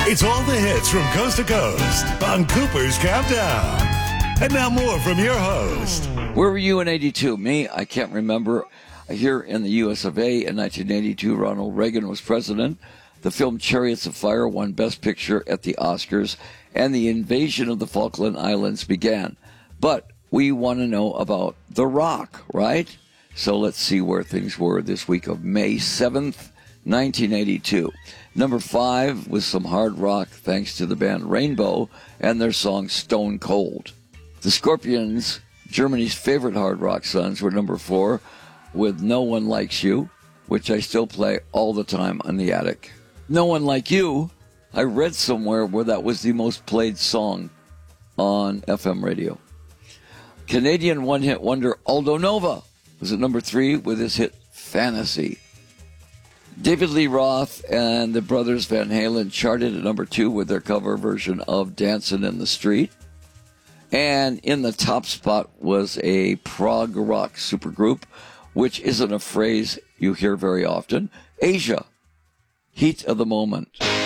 It's all the hits from coast to coast on Cooper's Countdown. And now more from your host. Where were you in 82? Me? I can't remember. Here in the US of A in 1982, Ronald Reagan was president. The film Chariots of Fire won Best Picture at the Oscars, and the invasion of the Falkland Islands began. But we want to know about The Rock, right? So let's see where things were this week of May 7th, 1982. Number 5 was some hard rock thanks to the band Rainbow and their song Stone Cold. The Scorpions, Germany's favorite hard rock sons, were number 4 with No One Likes You, which I still play all the time on the attic. No One Like You, I read somewhere where that was the most played song on FM radio. Canadian one-hit wonder Aldo Nova was at number 3 with his hit Fantasy. David Lee Roth and the brothers Van Halen charted at number 2 with their cover version of Dancin' in the Street. And in the top spot was a prog rock supergroup, which isn't a phrase you hear very often, Asia, Heat of the Moment.